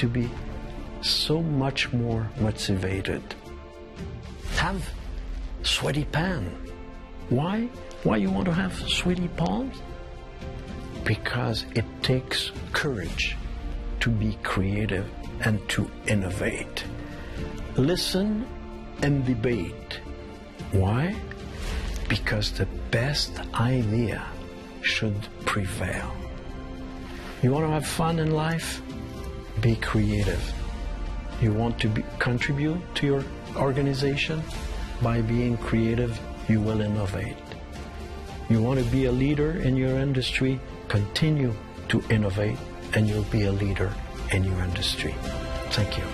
to be so much more motivated. Have sweaty palms. Why? Why you want to have sweaty palms? Because it takes courage to be creative and to innovate. Listen and debate. Why? Because the best idea should prevail. You want to have fun in life? Be creative. You want to contribute to your organization? By being creative, you will innovate. You want to be a leader in your industry? Continue to innovate and you'll be a leader in your industry. Thank you.